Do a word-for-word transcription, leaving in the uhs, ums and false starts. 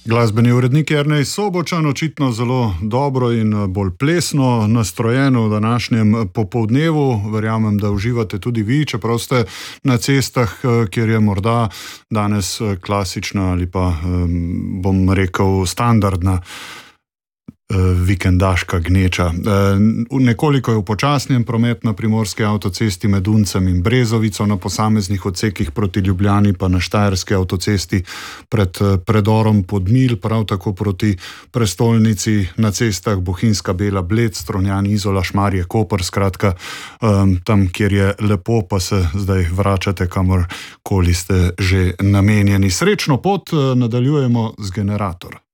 Glasbeni urednik Jernej Sobočan, očitno zelo dobro in bolj plesno nastrojen v današnjem popoldnevu. Verjamem, da uživate tudi vi, čeprav ste na cestah, kjer je morda danes klasična ali pa, bom rekel, standardna vikendaška gneča. Nekoliko je upočasnjen promet na primorski avtocesti med Uncem in Brezovico, na posameznih odsekih proti Ljubljani pa na štajerski avtocesti pred predorom Podmilj, prav tako proti prestolnici na cestah Bohinjska Bela, Bled, Strunjan, Izola, Šmarje, Koper, skratka tam, kjer je lepo, pa se zdaj vračate kamor koli ste že namenjeni. Srečno pot, nadaljujemo z Generator.